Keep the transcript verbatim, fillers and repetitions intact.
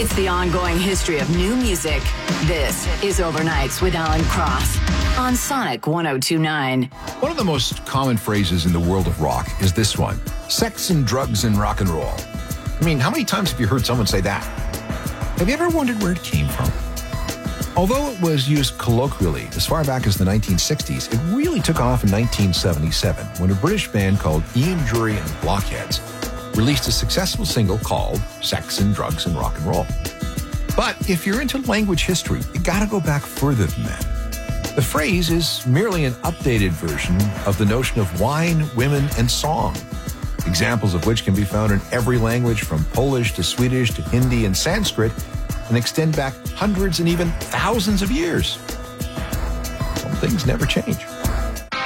It's the ongoing history of new music. This is Overnights with Alan Cross on Sonic one oh two point nine. One of the most common phrases in the world of rock is this one: sex and drugs and rock and roll. I mean, how many times have you heard someone say that? Have you ever wondered where it came from? Although it was used colloquially as far back as the nineteen sixties, it really took off in nineteen seventy-seven when a British band called Ian Dury and the Blockheads released a successful single called Sex and Drugs and Rock and Roll. But if you're into language history, you gotta go back further than that. The phrase is merely an updated version of the notion of wine, women, and song, examples of which can be found in every language from Polish to Swedish to Hindi and Sanskrit, and extend back hundreds and even thousands of years. Some things never change.